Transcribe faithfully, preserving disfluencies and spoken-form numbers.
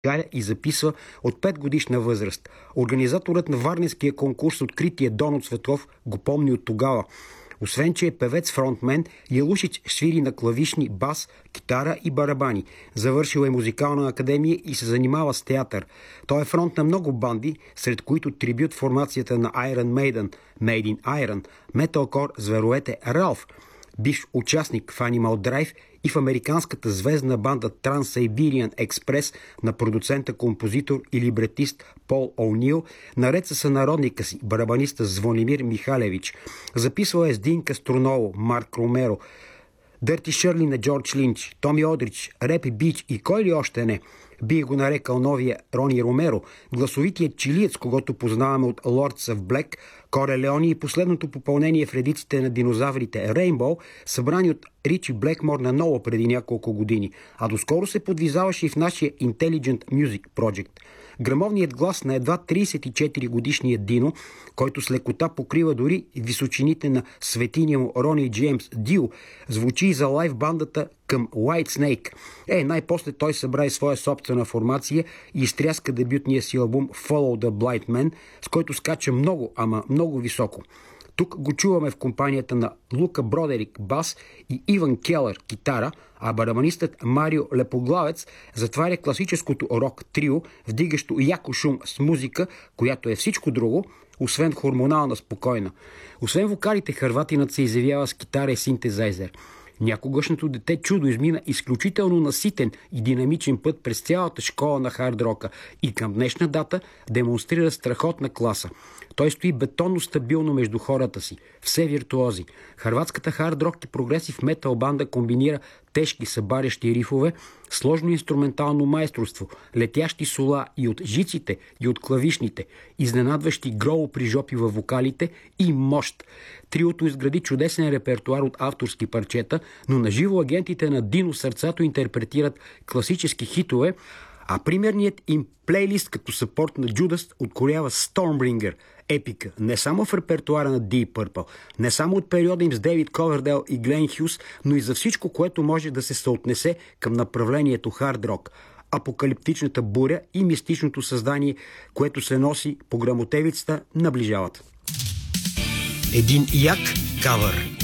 галя и записва от пет годишна възраст. Организаторът на варненския конкурс "Открития Донот Светлов" го помни от тогава. Освен, че е певец-фронтмен, Ялушич свири на клавишни, бас, китара и барабани. Завършил е музикална академия и се занимава с театър. Той е фронт на много банди, сред които трибют формацията на Iron Maiden, Made in Iron, металкор звероете Ралф, бивш участник в Animal Drive и в американската звездна банда Trans-Siberian Express на продуцента, композитор и либретист Пол О'Нил, наред със сънародника си, барабаниста Звонимир Михалевич. Записвал е с Динка Струноло, Марк Ромеро, Дърти Шърли на Джордж Линч, Томи Одрич, Репи Бич и кой ли още не. Би го нарекал новия Рони Ромеро, гласовитият чилиец, когато познаваме от Lords of Black, Коре Леони и последното попълнение в редиците на динозаврите Rainbow, събрани от Ричи Блекмор на ново преди няколко години, а доскоро се подвизаваше и в нашия Intelligent Music Project. Грамовният глас на едва трийсет и четири годишния Дино, който с лекота покрива дори височините на светиния му Рони Джеймс Дил, звучи и за лайв бандата към White Snake. Е, най-после той събра и своя собствена формация и изтряска дебютния си албум Follow the Blind Man, с който скача много, ама много високо. Тук го чуваме в компанията на Лука Бродерик бас и Иван Келър китара, а барабанистът Марио Лепоглавец затваря класическото рок трио, вдигащо яко шум с музика, която е всичко друго, освен хормонална спокойна. Освен вокалите, хърватинът се изявява с китара и синтезайзер. Някогашното дете чудо измина изключително наситен и динамичен път през цялата школа на хард-рока и към днешна дата демонстрира страхотна класа. Той стои бетонно стабилно между хората си. Все виртуози. Хърватската хард-рок и прогресив метал банда комбинира тежки събарящи рифове, сложно инструментално майсторство, летящи сола и от жиците, и от клавишните, изненадващи гроу при жопи във вокалите и мощ. Триото изгради чудесен репертуар от авторски парчета, но наживо агентите на Дино Сърцато интерпретират класически хитове, а примерният им плейлист като съпорт на Judas откорява Stormbringer, епика, не само в репертуара на Deep Purple, не само от периода им с Дейвид Ковердейл и Глен Хюс, но и за всичко, което може да се съотнесе към направлението хард рок, апокалиптичната буря и мистичното създание, което се носи по грамотевицата, наближават. Един як кавър.